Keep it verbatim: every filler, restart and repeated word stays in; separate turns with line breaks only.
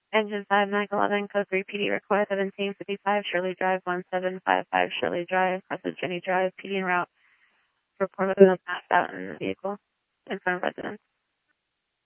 Engine five, Mike eleven, code three, P D request seventeen fifty-five, Shirley Drive, one seven five five, Shirley Drive, crosses Jenny Drive, P D en route. Report with a passed out in the vehicle in front of residence.